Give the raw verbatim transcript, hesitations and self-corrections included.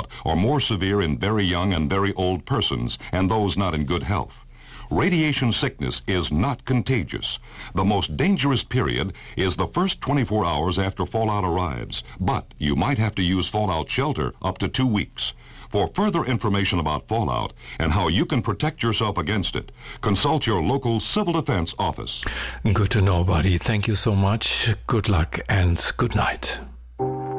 or more severe in very young and very old persons and those not in good health. Radiation sickness is not contagious. The most dangerous period is the first twenty-four hours after fallout arrives, but you might have to use fallout shelter up to two weeks. For further information about fallout and how you can protect yourself against it, consult your local civil defense office. Good to know, buddy. Thank you so much. Good luck and good night.